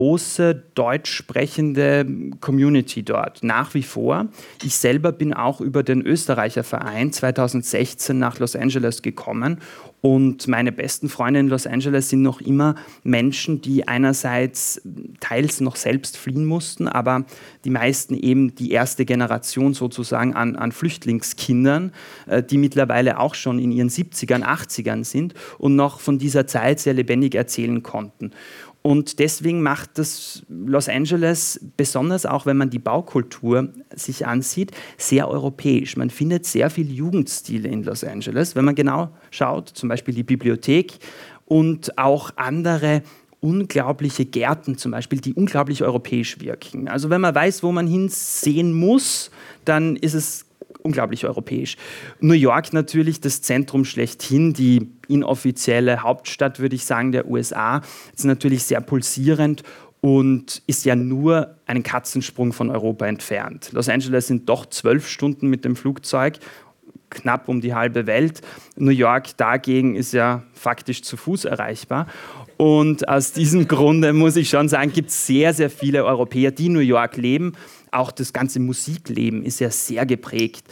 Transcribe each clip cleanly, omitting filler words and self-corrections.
große deutsch sprechende Community dort, nach wie vor. Ich selber bin auch über den Österreicherverein 2016 nach Los Angeles gekommen und meine besten Freunde in Los Angeles sind noch immer Menschen, die einerseits teils noch selbst fliehen mussten, aber die meisten eben die erste Generation sozusagen an Flüchtlingskindern, die mittlerweile auch schon in ihren 70ern, 80ern sind und noch von dieser Zeit sehr lebendig erzählen konnten. Und deswegen macht das Los Angeles, besonders auch wenn man die Baukultur sich ansieht, sehr europäisch. Man findet sehr viel Jugendstile in Los Angeles, wenn man genau schaut, zum Beispiel die Bibliothek und auch andere unglaubliche Gärten zum Beispiel, die unglaublich europäisch wirken. Also wenn man weiß, wo man hinsehen muss, dann ist es unglaublich europäisch. New York natürlich das Zentrum schlechthin, die inoffizielle Hauptstadt, würde ich sagen, der USA, ist natürlich sehr pulsierend und ist ja nur einen Katzensprung von Europa entfernt. Los Angeles sind doch 12 Stunden mit dem Flugzeug, knapp um die halbe Welt. New York dagegen ist ja faktisch zu Fuß erreichbar. Und aus diesem Grunde muss ich schon sagen, gibt es sehr, sehr viele Europäer, die in New York leben. Auch das ganze Musikleben ist ja sehr geprägt.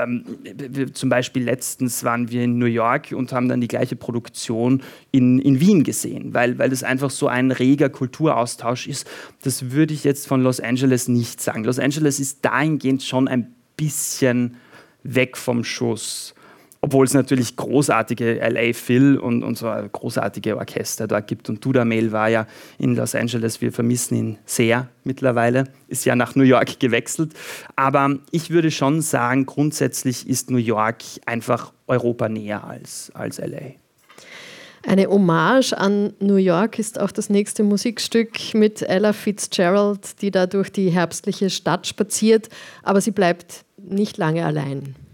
Zum Beispiel letztens waren wir in New York und haben dann die gleiche Produktion in Wien gesehen, weil das einfach so ein reger Kulturaustausch ist. Das würde ich jetzt von Los Angeles nicht sagen. Los Angeles ist dahingehend schon ein bisschen weg vom Schuss. Obwohl es natürlich großartige LA Phil und so großartige Orchester dort gibt. Und Dudamel war ja in Los Angeles, wir vermissen ihn sehr mittlerweile, ist ja nach New York gewechselt. Aber ich würde schon sagen, grundsätzlich ist New York einfach Europa näher als LA. Eine Hommage an New York ist auch das nächste Musikstück mit Ella Fitzgerald, die da durch die herbstliche Stadt spaziert. Aber sie bleibt nicht lange allein.